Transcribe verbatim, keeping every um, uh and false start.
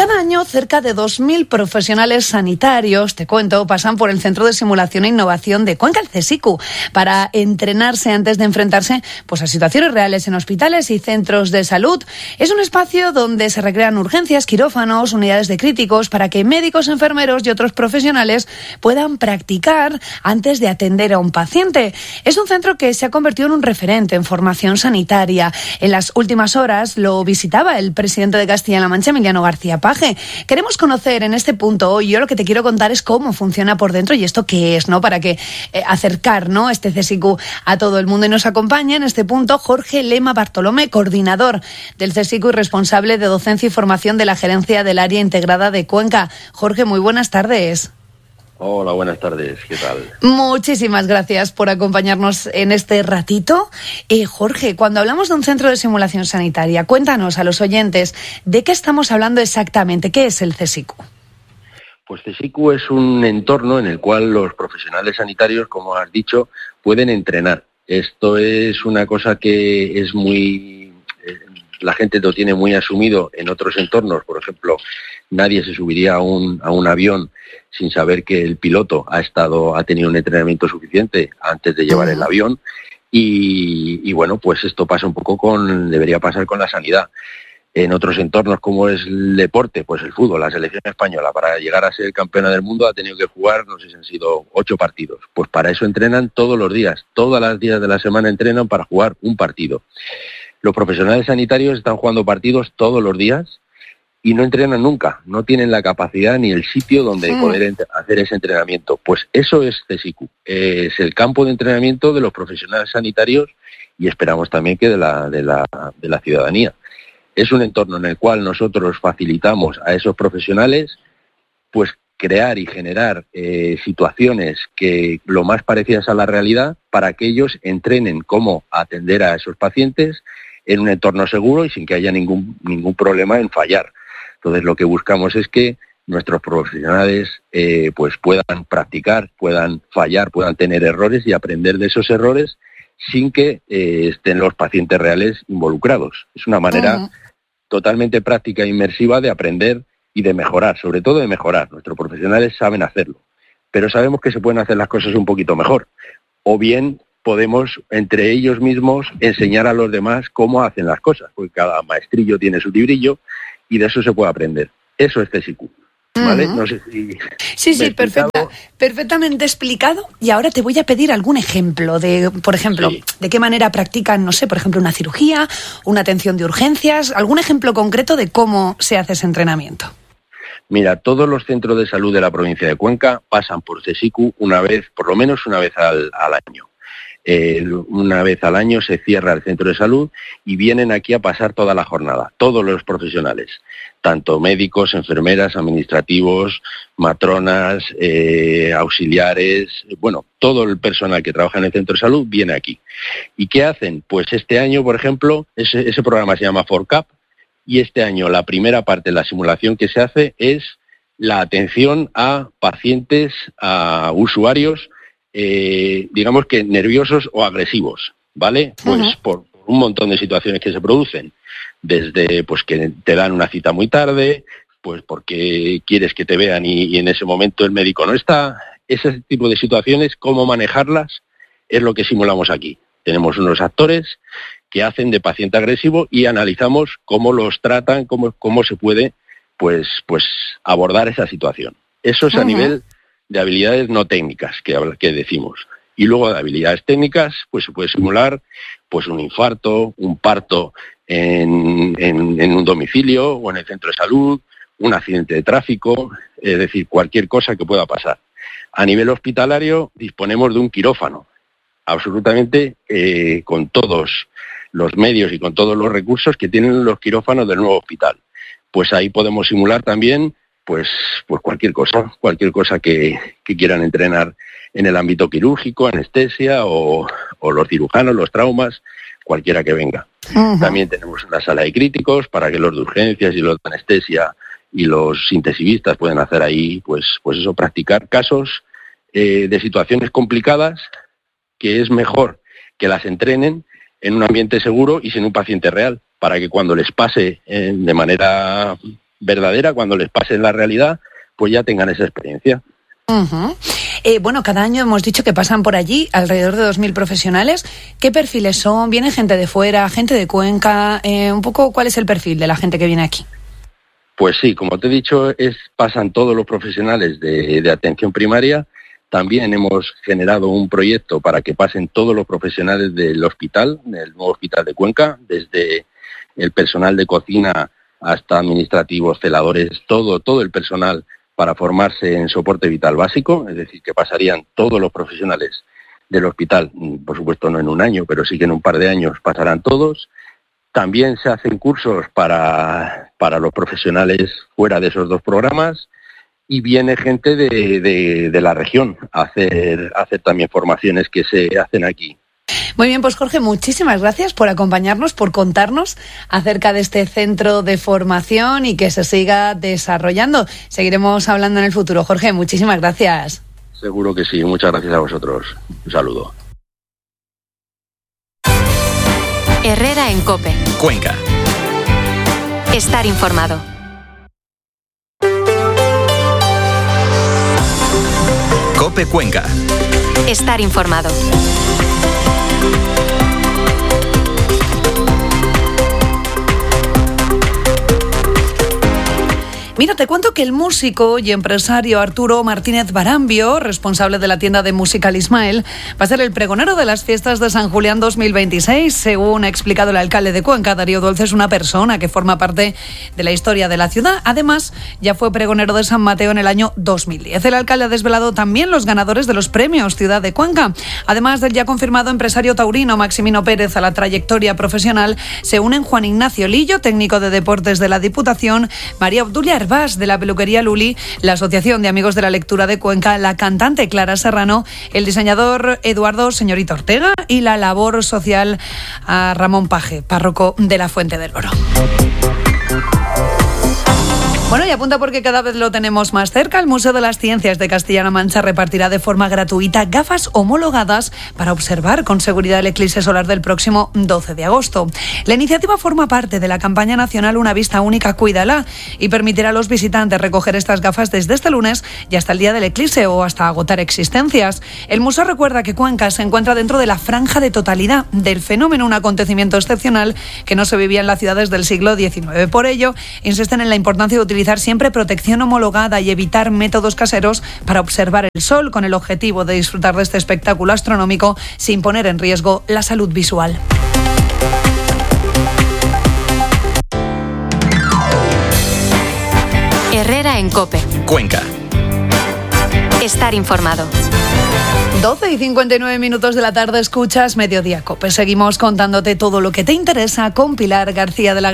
Cada año, cerca de dos mil profesionales sanitarios, te cuento, pasan por el Centro de Simulación e Innovación de Cuenca, el CSICU, para entrenarse antes de enfrentarse pues, a situaciones reales en hospitales y centros de salud. Es un espacio donde se recrean urgencias, quirófanos, unidades de críticos, para que médicos, enfermeros y otros profesionales puedan practicar antes de atender a un paciente. Es un centro que se ha convertido en un referente en formación sanitaria. En las últimas horas lo visitaba el presidente de Castilla-La Mancha, Emiliano García Paje. Queremos conocer en este punto hoy, yo lo que te quiero contar es cómo funciona por dentro y esto qué es, ¿no? Para que eh, acercar, ¿no?, este CSICU a todo el mundo. Y nos acompaña en este punto Jorge Lema Bartolomé, coordinador del CSICU y responsable de docencia y formación de la Gerencia del Área Integrada de Cuenca. Jorge, muy buenas tardes. Hola, buenas tardes, ¿qué tal? Muchísimas gracias por acompañarnos en este ratito. Eh, Jorge, cuando hablamos de un centro de simulación sanitaria, cuéntanos a los oyentes de qué estamos hablando exactamente. ¿Qué es el CSICU? Pues CSICU es un entorno en el cual los profesionales sanitarios, como has dicho, pueden entrenar. Esto es una cosa que es muy... Eh, la gente lo tiene muy asumido en otros entornos. Por ejemplo, nadie se subiría a un, a un avión sin saber que el piloto ha estado ha tenido un entrenamiento suficiente antes de llevar el avión y, y bueno, pues esto pasa un poco con, debería pasar con la sanidad. En otros entornos como es el deporte, pues el fútbol, la selección española, para llegar a ser campeona del mundo ha tenido que jugar, no sé si han sido ocho partidos. Pues para eso entrenan todos los días, todas las días de la semana entrenan para jugar un partido. Los profesionales sanitarios están jugando partidos todos los días y no entrenan nunca, no tienen la capacidad ni el sitio donde sí. poder ent- hacer ese entrenamiento. Pues eso es CSICU, eh, es el campo de entrenamiento de los profesionales sanitarios y esperamos también que de la, de la, de la ciudadanía. Es un entorno en el cual nosotros facilitamos a esos profesionales pues crear y generar eh, situaciones que lo más parecidas a la realidad para que ellos entrenen cómo atender a esos pacientes en un entorno seguro y sin que haya ningún, ningún problema en fallar. Entonces lo que buscamos es que nuestros profesionales eh, pues puedan practicar, puedan fallar, puedan tener errores y aprender de esos errores sin que eh, estén los pacientes reales involucrados. Es una manera uh-huh. totalmente práctica e inmersiva de aprender y de mejorar, sobre todo de mejorar. Nuestros profesionales saben hacerlo, pero sabemos que se pueden hacer las cosas un poquito mejor. O bien podemos, entre ellos mismos, enseñar a los demás cómo hacen las cosas, porque cada maestrillo tiene su librillo y de eso se puede aprender. Eso es CSICU, ¿vale? Uh-huh. No sé si... Sí, sí, perfecta, perfectamente explicado. Y ahora te voy a pedir algún ejemplo de, por ejemplo, sí. de qué manera practican, no sé, por ejemplo, una cirugía, una atención de urgencias, algún ejemplo concreto de cómo se hace ese entrenamiento. Mira, todos los centros de salud de la provincia de Cuenca pasan por CSICU una vez, por lo menos una vez al, al año. Eh, una vez al año se cierra el centro de salud y vienen aquí a pasar toda la jornada, todos los profesionales, tanto médicos, enfermeras, administrativos, matronas, eh, auxiliares, bueno, todo el personal que trabaja en el centro de salud viene aquí. ¿Y qué hacen? Pues este año, por ejemplo, ese, ese programa se llama FORCAP y este año la primera parte de la simulación que se hace es la atención a pacientes, a usuarios, Eh, digamos que nerviosos o agresivos, ¿vale? Pues uh-huh. por un montón de situaciones que se producen, desde pues que te dan una cita muy tarde, pues porque quieres que te vean y, y en ese momento el médico no está, ese tipo de situaciones, cómo manejarlas, es lo que simulamos aquí. Tenemos unos actores que hacen de paciente agresivo y analizamos cómo los tratan, cómo, cómo se puede pues, pues abordar esa situación. Eso es uh-huh. a nivel de habilidades no técnicas que, que decimos. Y luego de habilidades técnicas, pues se puede simular pues un infarto, un parto en, en, en un domicilio o en el centro de salud, un accidente de tráfico, es decir, cualquier cosa que pueda pasar. A nivel hospitalario disponemos de un quirófano, absolutamente eh, con todos los medios y con todos los recursos que tienen los quirófanos del nuevo hospital. Pues ahí podemos simular también Pues, pues cualquier cosa, cualquier cosa que, que quieran entrenar en el ámbito quirúrgico, anestesia o, o los cirujanos, los traumas, cualquiera que venga. Uh-huh. También tenemos una sala de críticos para que los de urgencias y los de anestesia y los intensivistas puedan hacer ahí, pues, pues eso, practicar casos eh, de situaciones complicadas que es mejor que las entrenen en un ambiente seguro y sin un paciente real, para que cuando les pase eh, de manera verdadera, cuando les pase en la realidad, pues ya tengan esa experiencia. Uh-huh. Eh, bueno, cada año hemos dicho que pasan por allí alrededor de dos mil profesionales. ¿Qué perfiles son? ¿Viene gente de fuera, gente de Cuenca? Eh, un poco, ¿cuál es el perfil de la gente que viene aquí? Pues sí, como te he dicho, es pasan todos los profesionales de, de atención primaria. También hemos generado un proyecto para que pasen todos los profesionales del hospital, del nuevo hospital de Cuenca, desde el personal de cocina hasta administrativos, celadores, todo, todo el personal para formarse en soporte vital básico, es decir, que pasarían todos los profesionales del hospital, por supuesto no en un año, pero sí que en un par de años pasarán todos. También se hacen cursos para, para los profesionales fuera de esos dos programas y viene gente de, de, de la región a hacer, a hacer también formaciones que se hacen aquí. Muy bien, pues Jorge, muchísimas gracias por acompañarnos, por contarnos acerca de este centro de formación y que se siga desarrollando. Seguiremos hablando en el futuro. Jorge, muchísimas gracias. Seguro que sí, muchas gracias a vosotros. Un saludo. Herrera en COPE. Cuenca. Estar informado. COPE Cuenca. Estar informado. Mira, te cuento que el músico y empresario Arturo Martínez Barambio, responsable de la tienda de música Al Ismael, va a ser el pregonero de las fiestas de San Julián dos mil veintiséis. Según ha explicado el alcalde de Cuenca, Darío Dolce, es una persona que forma parte de la historia de la ciudad. Además, ya fue pregonero de San Mateo en el año dos mil diez. El alcalde ha desvelado también los ganadores de los premios Ciudad de Cuenca. Además del ya confirmado empresario taurino Maximino Pérez, a la trayectoria profesional se unen Juan Ignacio Lillo, técnico de deportes de la Diputación, María Obdulia Herbás, de la peluquería Luli, la Asociación de Amigos de la Lectura de Cuenca, la cantante Clara Serrano, el diseñador Eduardo Señorito Ortega y la labor social a Ramón Paje, párroco de la Fuente del Oro. Bueno, y apunta porque cada vez lo tenemos más cerca. El Museo de las Ciencias de Castilla-La Mancha repartirá de forma gratuita gafas homologadas para observar con seguridad el eclipse solar del próximo doce de agosto. La iniciativa forma parte de la campaña nacional Una Vista Única, Cuídala, y permitirá a los visitantes recoger estas gafas desde este lunes y hasta el día del eclipse o hasta agotar existencias. El museo recuerda que Cuenca se encuentra dentro de la franja de totalidad del fenómeno, un acontecimiento excepcional que no se vivía en las ciudades del siglo diecinueve. Por ello, insisten en la importancia de utilizar utilizar siempre protección homologada y evitar métodos caseros para observar el sol, con el objetivo de disfrutar de este espectáculo astronómico sin poner en riesgo la salud visual. Herrera en COPE. Cuenca. Estar informado. doce y cincuenta y nueve minutos de la tarde, escuchas Mediodía COPE. Seguimos contándote todo lo que te interesa con Pilar García de la